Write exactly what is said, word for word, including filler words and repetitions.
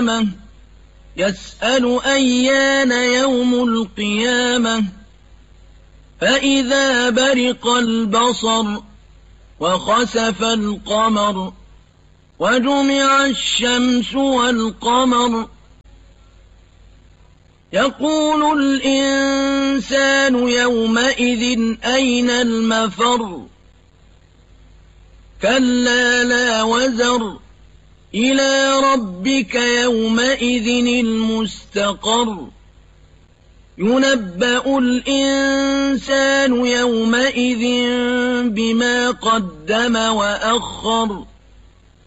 القيامة يسأل أيان يوم القيامة فإذا برق البصر وخسف القمر وجمع الشمس والقمر يقول الإنسان يومئذ أين المفر كلا لا وزر إلى ربك يومئذ المستقر ينبأ الإنسان يومئذ بما قدم وأخر